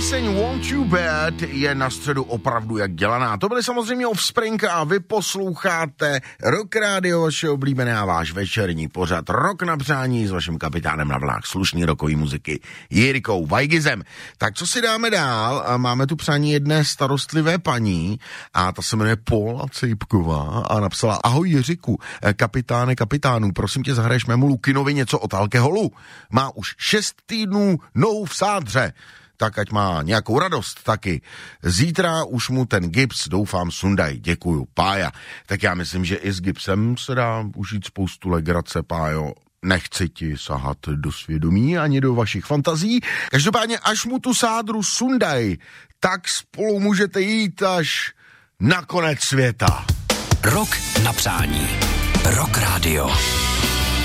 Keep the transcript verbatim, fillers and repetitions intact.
Píseň Want You Bad je na středu opravdu jak dělaná. To byly samozřejmě Offspring a vy posloucháte Rock Radio, vaše oblíbené a váš večerní pořad Rock na přání s vaším kapitánem na vlnách slušný rockový muziky Jirkou Vajgizem. Tak co si dáme dál? Máme tu přání jedné starostlivé paní a ta se jmenuje Paula Cejpková a napsala: ahoj Jiřiku, kapitáne kapitánů, prosím tě, zahraješ mému Lukinovi něco od alkoholu. Má už šest týdnů nohou v sádře, tak ať má nějakou radost taky. Zítra už mu ten gips, doufám, sundaj. Děkuju, Pája. Tak já myslím, že i s gipsem se dá užít spoustu legrace, Pájo. Nechci ti sahat do svědomí ani do vašich fantazí. Každopádně, až mu tu sádru sundaj, tak spolu můžete jít až na konec světa. Rock na přání. Rock Radio.